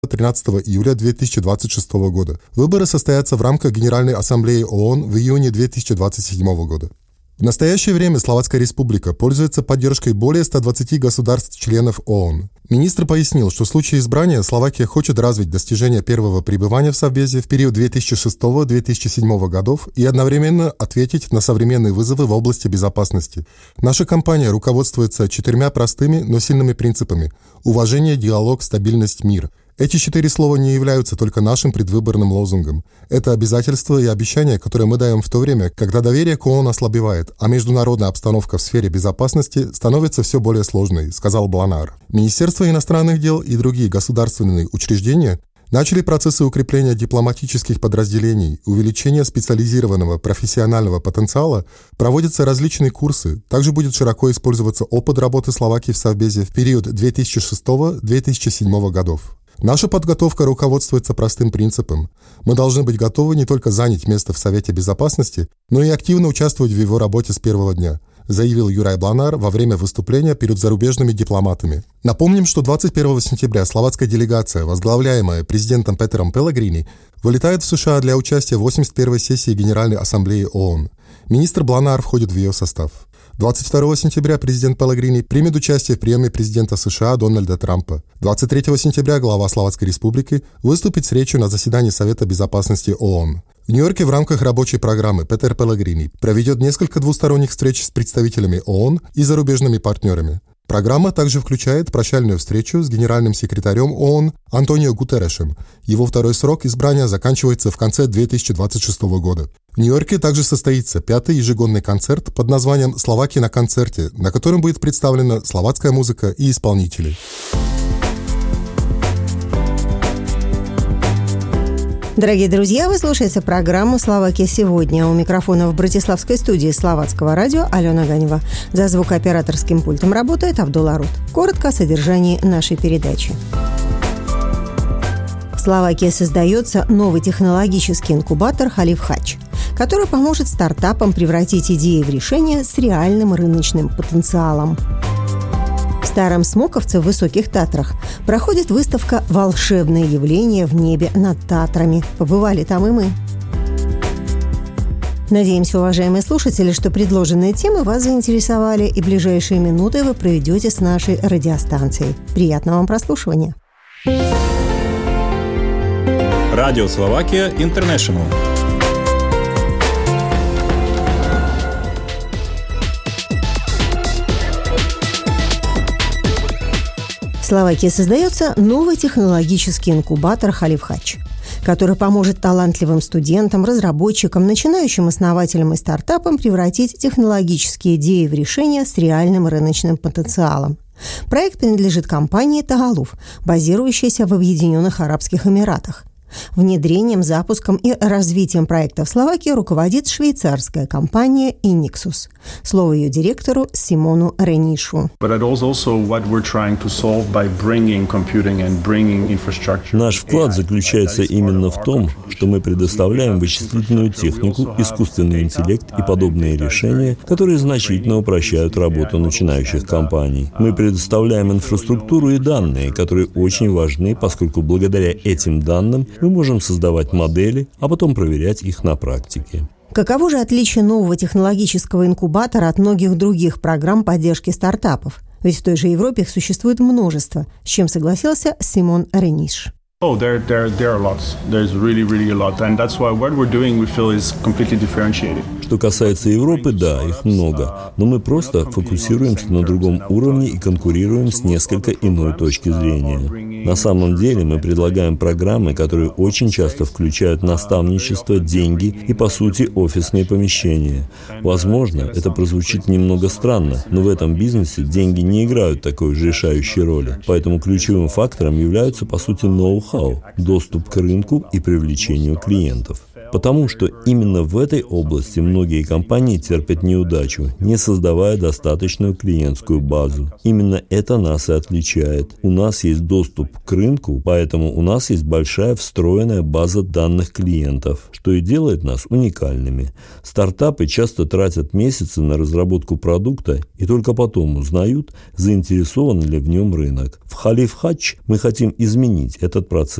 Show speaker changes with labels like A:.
A: 13 июля 2026 года. Выборы состоятся в рамках Генеральной Ассамблеи ООН в июне 2027 года. В настоящее время Словацкая Республика пользуется поддержкой более 120 государств-членов ООН. Министр пояснил, что в случае избрания Словакия хочет развить достижения первого пребывания в Совбезе в период 2006-2007 годов и одновременно ответить на современные вызовы в области безопасности. Наша компания руководствуется 4 простыми, но сильными принципами: уважение, диалог, стабильность, мир. Эти 4 слова не являются только нашим предвыборным лозунгом. Это обязательства и обещания, которые мы даем в то время, когда доверие к ООН ослабевает, а международная обстановка в сфере безопасности становится все более сложной, сказал Бланар. Министерство иностранных дел и другие государственные учреждения начали процессы укрепления дипломатических подразделений, увеличения специализированного профессионального потенциала, проводятся различные курсы. Также будет широко использоваться опыт работы Словакии в Совбезе в период 2006-2007 годов. Наша подготовка руководствуется простым принципом. Мы должны быть готовы не только занять место в Совете Безопасности, но и активно участвовать в его работе с первого дня, заявил Юрай Бланар во время выступления перед зарубежными дипломатами. Напомним, что 21 сентября словацкая делегация, возглавляемая президентом Петером Пелегрини, вылетает в США для участия в 81-й сессии Генеральной Ассамблеи ООН. Министр Бланар входит в ее состав. 22 сентября президент Пелегрини примет участие в приеме президента США Дональда Трампа. 23 сентября глава Словацкой Республики выступит с речью на заседании Совета Безопасности ООН. В Нью-Йорке в рамках рабочей программы Петер Пелегрини проведет несколько двусторонних встреч с представителями ООН и зарубежными партнерами. Программа также включает прощальную встречу с генеральным секретарем ООН Антонио Гутеррешем. Его второй срок избрания заканчивается в конце 2026 года. В Нью-Йорке также состоится 5-й ежегодный концерт под названием «Словакия на концерте», на котором будет представлена словацкая музыка и исполнители.
B: Дорогие друзья, вы слушаете программу «Словакия сегодня». У микрофона в братиславской студии Словацкого радио Алена Ганева. За звукооператорским пультом работает Абдулла Рут. Коротко о содержании нашей передачи. В Словакии создается новый технологический инкубатор «Халиф Хач», который поможет стартапам превратить идеи в решения с реальным рыночным потенциалом. В Старом Смоковце в Высоких Татрах проходит выставка «Волшебные явления в небе над Татрами». Побывали там и мы. Надеемся, уважаемые слушатели, что предложенные темы вас заинтересовали, и ближайшие минуты вы проведете с нашей радиостанцией. Приятного вам прослушивания.
C: Радио Словакия Интернешнл.
B: В Словакии создается новый технологический инкубатор «Халиф Хач», который поможет талантливым студентам, разработчикам, начинающим основателям и стартапам превратить технологические идеи в решения с реальным рыночным потенциалом. Проект принадлежит компании «Тагалуф», базирующейся в Объединенных Арабских Эмиратах. Внедрением, запуском и развитием проекта в Словакии руководит швейцарская компания «Инниксус». Слово ее директору Симону Ренишу.
D: Наш вклад заключается именно в том, что мы предоставляем вычислительную технику, искусственный интеллект и подобные решения, которые значительно упрощают работу начинающих компаний. Мы предоставляем инфраструктуру и данные, которые очень важны, поскольку благодаря этим данным мы можем создавать модели, а потом проверять их на практике.
B: Каково же отличие нового технологического инкубатора от многих других программ поддержки стартапов? Ведь в той же Европе их существует множество, с чем согласился Симон Рениш.
E: Oh, there are lots. There's really a lot. And that's why what we're doing, we feel, is completely differentiated.
D: Что касается Европы, да, их много. Но мы просто фокусируемся на другом уровне и конкурируем с несколько иной точки зрения. На самом деле мы предлагаем программы, которые очень часто включают наставничество, деньги и, по сути, офисные помещения. Возможно, это прозвучит немного странно, но в этом бизнесе деньги не играют такой же решающей роли. Поэтому ключевым фактором являются, по сути, ноу-хау, доступ к рынку и привлечению клиентов. Потому что именно в этой области многие компании терпят неудачу, не создавая достаточную клиентскую базу. Именно это нас и отличает. У нас есть доступ к рынку, поэтому у нас есть большая встроенная база данных клиентов, что и делает нас уникальными. Стартапы часто тратят месяцы на разработку продукта и только потом узнают, заинтересован ли в нем рынок. В Халиф Хатч мы хотим изменить этот процесс.